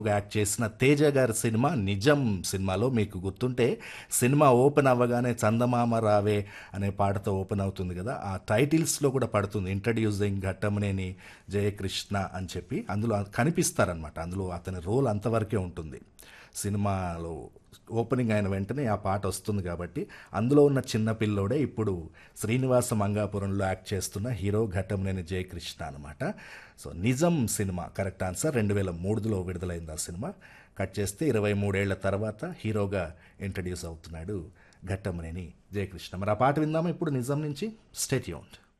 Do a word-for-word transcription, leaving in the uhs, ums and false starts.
Act చేసిన తేజ గారి cinema 'నిజం' సినిమాలో మీకు గుర్తుంటే సినిమా ఓపెన్ అవ్వగానే 'చందమామ రావే' అనే పాటతో ఓపెన్ అవుతుంది కదా! ఆ టైటిల్స్‌లో కూడా పడుతుంది. ఇంట్రడ్యూసింగ్ ఘట్టమనేని జయకృష్ణ అని చెప్పి అందులో కనిపిస్తారనమాట. అందులో అతని రోల్ అంతవరకే ఉంటుంది. సినిమాలో ఓపెనింగ్ అయిన వెంటనే ఆ పాట వస్తుంది కాబట్టి అందులో ఉన్న చిన్న పిల్లోడే ఇప్పుడు శ్రీనివాస మంగాపురంలో యాక్ట్ చేస్తున్న హీరో ఘట్టమనేని జయకృష్ణ అనమాట. సో 'నిజం' సినిమా కరెక్ట్ ఆన్సర్. రెండు వేల మూడులో విడుదలైంది ఆ సినిమా. కట్ చేస్తే ఇరవై మూడేళ్ల తర్వాత హీరోగా ఇంట్రడ్యూస్ అవుతున్నాడు ఘట్టమనేని జయకృష్ణ. మరి ఆ పాట విందామా ఇప్పుడు 'నిజం' నుంచి? Stay tuned.